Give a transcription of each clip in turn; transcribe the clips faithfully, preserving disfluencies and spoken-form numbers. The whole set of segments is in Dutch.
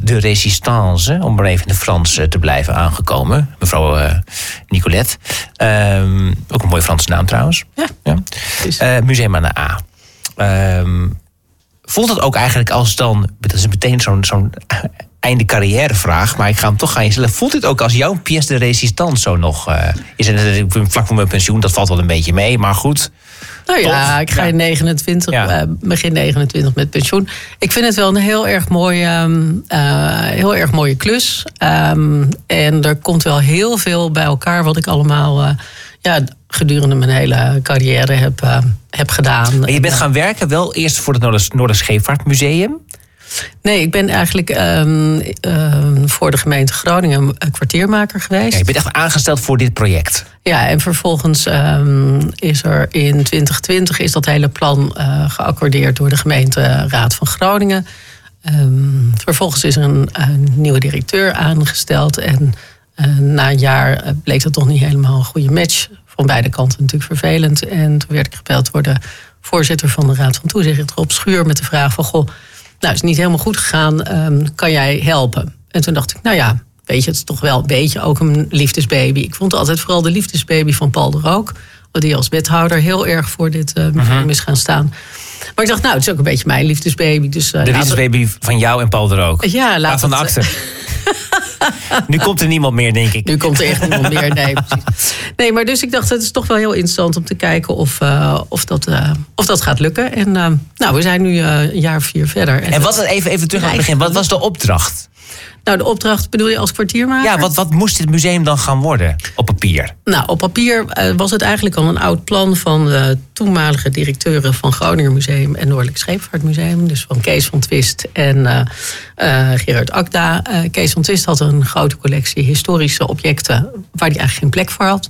de résistance, om maar even in de Frans te blijven aangekomen. Mevrouw uh, Nicolette. Um, ook een mooie Franse naam trouwens. Ja. ja. Uh, Museum aan de A. Um, voelt het ook eigenlijk als dan... Dat is meteen zo'n, zo'n einde carrièrevraag, maar ik ga hem toch aan je stellen. Voelt het ook als jouw pièce de résistance zo nog? Uh, is het vlak voor mijn pensioen, dat valt wel een beetje mee, maar goed... Nou ja, Toch? ik ga in negenentwintig, ja. uh, begin negenentwintig met pensioen. Ik vind het wel een heel erg mooie, um, uh, heel erg mooie klus. Um, en er komt wel heel veel bij elkaar wat ik allemaal uh, ja, gedurende mijn hele carrière heb, uh, heb gedaan. Maar je bent gaan werken wel eerst voor het Noorderscheepvaartmuseum? Nee, ik ben eigenlijk um, um, voor de gemeente Groningen kwartiermaker geweest. Ja, je bent echt aangesteld voor dit project. Ja, en vervolgens um, is er in twintig twintig is dat hele plan uh, geaccordeerd door de gemeenteraad van Groningen. Um, vervolgens is er een, een nieuwe directeur aangesteld. En uh, na een jaar bleek dat toch niet helemaal een goede match. Van beide kanten natuurlijk vervelend. En toen werd ik gebeld door de voorzitter van de Raad van Toezicht, Rob Schuur, met de vraag van... goh, nou, is niet helemaal goed gegaan, um, kan jij helpen? En toen dacht ik, nou ja, weet je, het is toch wel een beetje ook een liefdesbaby. Ik vond altijd vooral de liefdesbaby van Paul de Rook, die als wethouder heel erg voor dit uh, museum uh-huh. is gaan staan. Maar ik dacht, nou, het is ook een beetje mijn liefdesbaby. Dus, uh, de liefdesbaby we... van jou en Paul de Rook? Ja, laat van de akte. Nu komt er niemand meer, denk ik. Nu komt er echt niemand meer, nee, precies. Nee, maar dus ik dacht, het is toch wel heel interessant om te kijken of, uh, of, dat, uh, of dat gaat lukken. En uh, nou, we zijn nu uh, een jaar of vier verder. En, en wat, even, even terug aan het begin, wat was de opdracht? Nou, de opdracht bedoel je als kwartiermaker? Ja, wat, wat moest dit museum dan gaan worden op papier? Nou, op papier uh, was het eigenlijk al een oud plan van de toenmalige directeuren van Groninger Museum en Noordelijk Scheepvaartmuseum. Dus van Kees van Twist en uh, uh, Gerard Akda. Uh, Kees van Twist had een grote collectie historische objecten waar hij eigenlijk geen plek voor had.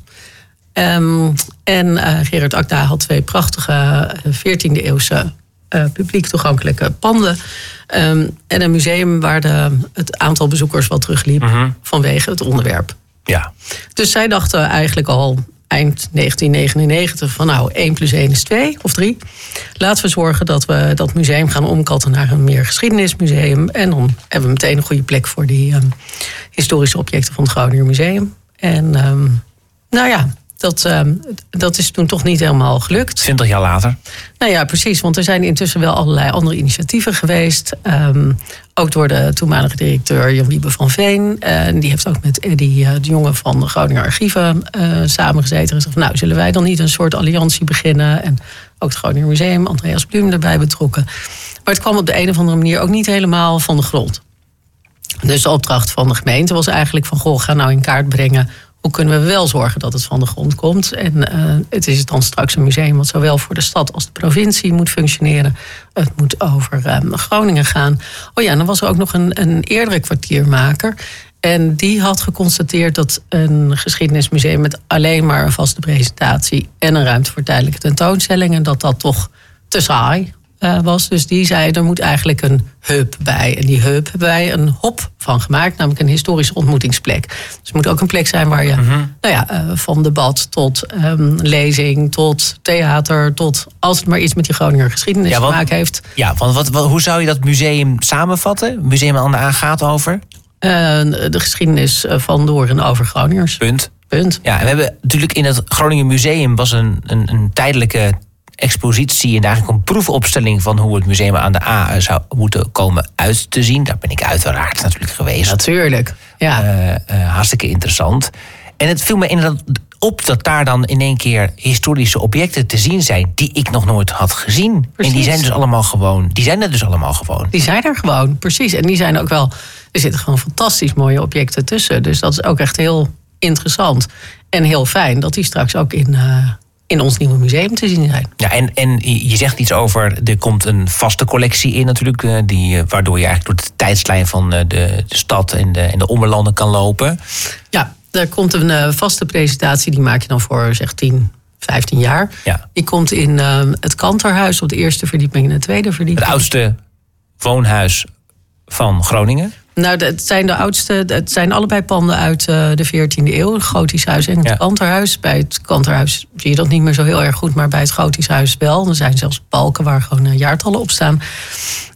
Um, en uh, Gerard Akda had twee prachtige veertiende eeuwse uh, publiek toegankelijke panden. Um, en een museum waar de, het aantal bezoekers wat terugliep uh-huh. vanwege het onderwerp. Ja. Dus zij dachten eigenlijk al eind negentien negenennegentig van nou, één plus één is twee of drie. Laten we zorgen dat we dat museum gaan omkatten naar een meer geschiedenismuseum. En dan hebben we meteen een goede plek voor die um, historische objecten van het Groninger Museum. En um, nou ja, dat, um, dat is toen toch niet helemaal gelukt. twintig jaar later? Nou ja, precies. Want er zijn intussen wel allerlei andere initiatieven geweest. Um, ook door de toenmalige directeur Jan Wiebe van Veen. En uh, die heeft ook met Eddy uh, de Jonge van de Groninger Archieven uh, samengezeten. En gezegd, nou, zullen wij dan niet een soort alliantie beginnen? En ook het Groninger Museum, Andreas Blum erbij betrokken. Maar het kwam op de een of andere manier ook niet helemaal van de grond. Dus de opdracht van de gemeente was eigenlijk van, goh, ga nou in kaart brengen, hoe kunnen we wel zorgen dat het van de grond komt? En uh, het is dan straks een museum wat zowel voor de stad als de provincie moet functioneren. Het moet over um, Groningen gaan. Oh ja, en dan was er ook nog een, een eerdere kwartiermaker. En die had geconstateerd dat een geschiedenismuseum met alleen maar een vaste presentatie en een ruimte voor tijdelijke tentoonstellingen, dat dat toch te saai uh, was. Dus die zei, er moet eigenlijk een hub bij. En die hub hebben wij een hop van gemaakt, namelijk een historische ontmoetingsplek. Dus het moet ook een plek zijn waar je mm-hmm. nou ja, uh, van debat tot um, lezing, tot theater, tot als het maar iets met die Groninger geschiedenis ja, want, te maken heeft. Ja, want wat, wat, hoe zou je dat museum samenvatten? Museum aan de A gaat over? Uh, de geschiedenis van door en over Groningers. Punt. Punt. Ja, en we hebben natuurlijk in het Groningen Museum was een, een, een tijdelijke expositie en eigenlijk een proefopstelling van hoe het museum aan de A zou moeten komen uit te zien. Daar ben ik uiteraard natuurlijk geweest. Natuurlijk, ja. Uh, uh, hartstikke interessant. En het viel me inderdaad op dat daar dan in één keer historische objecten te zien zijn die ik nog nooit had gezien. Precies. En die zijn dus allemaal gewoon, die zijn er dus allemaal gewoon. Die zijn er gewoon, precies. En die zijn ook wel, er zitten gewoon fantastisch mooie objecten tussen. Dus dat is ook echt heel interessant. En heel fijn dat die straks ook in, uh, in ons nieuwe museum te zien zijn. Ja, en, en je zegt iets over, er komt een vaste collectie in natuurlijk, die, waardoor je eigenlijk door de tijdslijn van de, de stad en de, en de ommelanden kan lopen. Ja, er komt een uh, vaste presentatie, die maak je dan voor zeg tien, vijftien jaar. Ja. Die komt in uh, het Kanterhuis op de eerste verdieping en de tweede verdieping. Het oudste woonhuis van Groningen. Nou, het zijn de oudste, het zijn allebei panden uit uh, de veertiende eeuw. Het Gotisch Huis en het ja. Kanterhuis. Bij het Kanterhuis zie je dat niet meer zo heel erg goed, maar bij het Gotisch Huis wel. Er zijn zelfs balken waar gewoon uh, jaartallen op staan.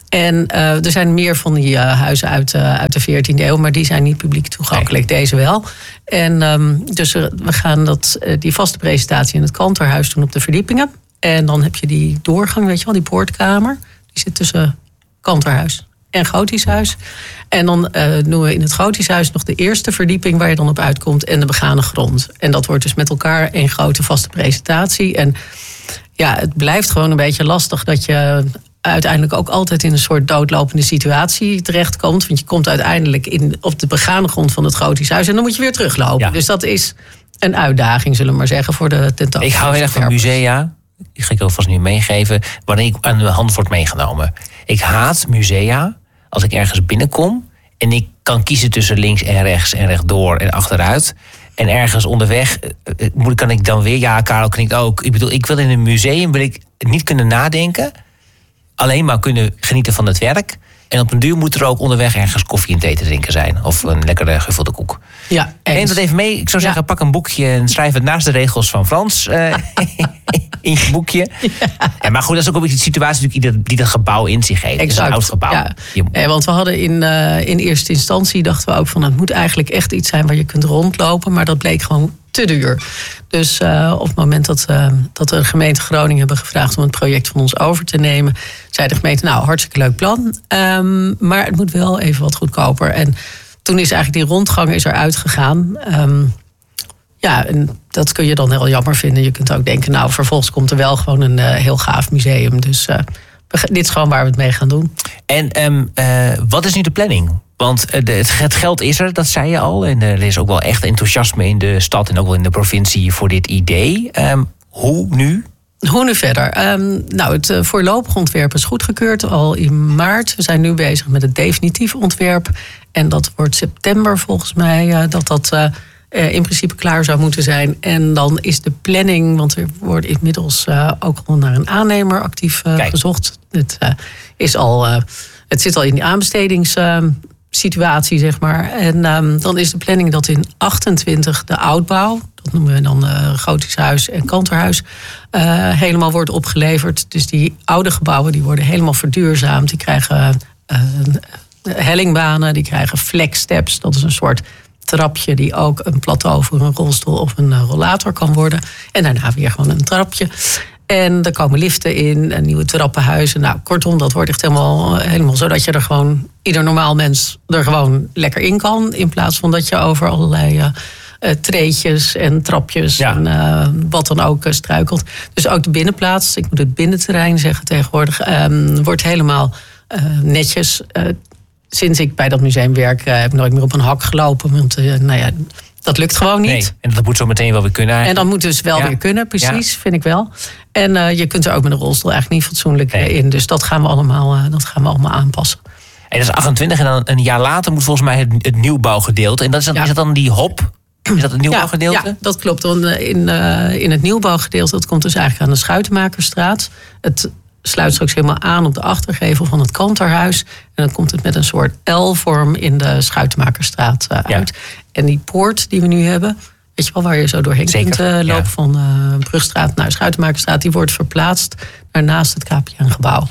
En uh, er zijn meer van die uh, huizen uit, uh, uit de veertiende eeuw, maar die zijn niet publiek toegankelijk, nee. Deze wel. En um, dus we gaan dat, uh, die vaste presentatie in het Kanterhuis doen op de verdiepingen. En dan heb je die doorgang, weet je wel, die poortkamer. Die zit tussen Kanterhuis en Gotisch Huis. En dan uh, doen we in het Gotisch Huis nog de eerste verdieping waar je dan op uitkomt en de begane grond. En dat wordt dus met elkaar één grote vaste presentatie. En ja, het blijft gewoon een beetje lastig dat je uiteindelijk ook altijd in een soort doodlopende situatie terechtkomt. Want je komt uiteindelijk in, op de begane grond van het Gotisch Huis en dan moet je weer teruglopen. Ja. Dus dat is een uitdaging, zullen we maar zeggen, voor de tentoonstelling. Ik hou heel erg van musea. Die ga ik alvast nu meegeven. Wanneer ik aan de hand wordt meegenomen. Ik haat musea als ik ergens binnenkom en ik kan kiezen tussen links en rechts en rechtdoor en achteruit. En ergens onderweg kan ik dan weer, ja, Karel knikt ook. Ik bedoel, ik wil in een museum wil ik niet kunnen nadenken, alleen maar kunnen genieten van het werk. En op een duur moet er ook onderweg ergens koffie en thee te drinken zijn. Of een lekkere gevulde koek. Ja, en dat even mee. Ik zou zeggen, ja. Pak een boekje en schrijf het naast de regels van Frans. Uh, in je boekje. Ja. Ja, maar goed, dat is ook een beetje de situatie die, die dat gebouw in zich heeft. Het is een oud gebouw. Ja. Ja, want we hadden in, uh, in eerste instantie dachten we ook van, het moet eigenlijk echt iets zijn waar je kunt rondlopen. Maar dat bleek gewoon te duur. Dus uh, op het moment dat, uh, dat we de gemeente Groningen hebben gevraagd om het project van ons over te nemen, zei de gemeente, nou, hartstikke leuk plan. Um, maar het moet wel even wat goedkoper. En toen is eigenlijk die rondgang is eruit gegaan. Um, ja, en dat kun je dan heel jammer vinden. Je kunt ook denken, nou, vervolgens komt er wel gewoon een uh, heel gaaf museum. Dus uh, dit is gewoon waar we het mee gaan doen. En um, uh, wat is nu de planning? Want het geld is er, dat zei je al. En er is ook wel echt enthousiasme in de stad en ook wel in de provincie voor dit idee. Um, hoe nu? Hoe nu verder? Um, nou, het uh, voorlopig ontwerp is goedgekeurd al in maart. We zijn nu bezig met het definitief ontwerp. En dat wordt september volgens mij, uh, dat dat uh, uh, in principe klaar zou moeten zijn. En dan is de planning, want er wordt inmiddels uh, ook al naar een aannemer actief uh, gezocht. Het, uh, is al, uh, het zit al in die aanbestedings... Uh, situatie, zeg maar. En um, dan is de planning dat in achtentwintig de oudbouw, dat noemen we dan uh, Gotisch Huis en Kanterhuis, uh, helemaal wordt opgeleverd. Dus die oude gebouwen die worden helemaal verduurzaamd. Die krijgen uh, hellingbanen, die krijgen flexsteps. Dat is een soort trapje die ook een plateau voor een rolstoel of een uh, rollator kan worden. En daarna weer gewoon een trapje. En er komen liften in, en nieuwe trappenhuizen. Nou, kortom, dat wordt echt helemaal, helemaal zo dat je er gewoon, ieder normaal mens er gewoon lekker in kan. In plaats van dat je over allerlei uh, uh, treetjes en trapjes ja. en uh, wat dan ook uh, struikelt. Dus ook de binnenplaats, ik moet het binnenterrein zeggen tegenwoordig, um, wordt helemaal uh, netjes. Uh, sinds ik bij dat museum werk, uh, heb ik nooit meer op een hak gelopen. Want uh, nou ja, dat lukt gewoon niet. Nee, en dat moet zo meteen wel weer kunnen eigenlijk. En dat moet dus wel ja. weer kunnen, precies, ja. vind ik wel. En uh, je kunt er ook met een rolstoel eigenlijk niet fatsoenlijk nee. in. Dus dat gaan we allemaal, uh, dat gaan we allemaal aanpassen. En dat is achtentwintig en dan een jaar later moet volgens mij het, het nieuwbouwgedeelte. En dat is, dan, ja. is dat dan die hop? Is dat het nieuwbouwgedeelte? Ja, ja, dat klopt. Want in, uh, in het nieuwbouwgedeelte, dat komt dus eigenlijk aan de Schuitenmakerstraat. Het sluit straks helemaal aan op de achtergevel van het Kanterhuis. En dan komt het met een soort L-vorm in de Schuitenmakerstraat uh, uit. Ja. En die poort die we nu hebben, weet je wel, waar je zo doorheen Zeker, kunt uh, lopen ja. van uh, Brugstraat naar Schuitenmakerstraat, die wordt verplaatst naar naast het K P N-gebouw.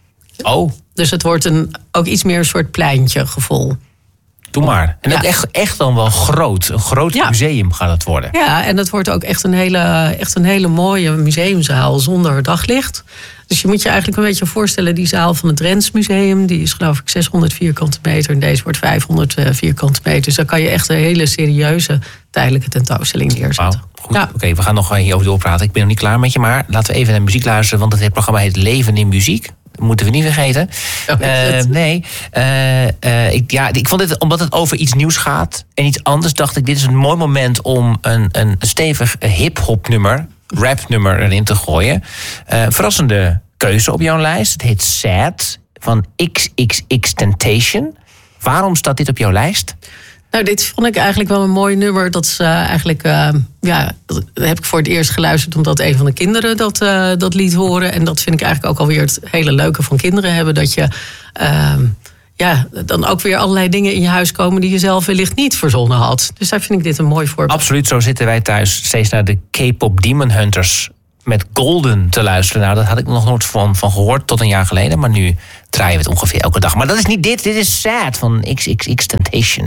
Oh. Dus het wordt een, ook iets meer een soort pleintje gevoel. Doe maar. En dat ja. echt, echt dan wel groot. Een groot ja. museum gaat het worden. Ja, en het wordt ook echt een hele, echt een hele mooie museumzaal zonder daglicht. Dus je moet je eigenlijk een beetje voorstellen, die zaal van het Drents Museum, die is geloof ik zeshonderd vierkante meter en deze wordt vijfhonderd vierkante meter. Dus daar kan je echt een hele serieuze tijdelijke tentoonstelling neerzetten. Wow, goed. Ja. Oké, okay, we gaan nog hierover doorpraten. Ik ben nog niet klaar met je, maar laten we even naar muziek luisteren, want het programma heet Leven in Muziek. Dat moeten we niet vergeten. Oh, uh, nee, uh, uh, ik, ja, ik vond dit, omdat het over iets nieuws gaat en iets anders, dacht ik, dit is een mooi moment om een, een stevig hip-hop nummer, rap nummer erin te gooien. Uh, verrassende keuze op jouw lijst. Het heet Sad van X X X Temptation. Waarom staat dit op jouw lijst? Nou, dit vond ik eigenlijk wel een mooi nummer. Dat is uh, eigenlijk, uh, ja, dat heb ik voor het eerst geluisterd omdat een van de kinderen dat, uh, dat liet horen. En dat vind ik eigenlijk ook alweer het hele leuke van kinderen hebben. Dat je uh, ja, dan ook weer allerlei dingen in je huis komen die je zelf wellicht niet verzonnen had. Dus daar vind ik dit een mooi voorbeeld. Absoluut, zo zitten wij thuis steeds naar de K-pop Demon Hunters met Golden te luisteren. Nou, dat had ik nog nooit van, van gehoord tot een jaar geleden. Maar nu draaien we het ongeveer elke dag. Maar dat is niet dit, dit is Sad van X X X Temptation.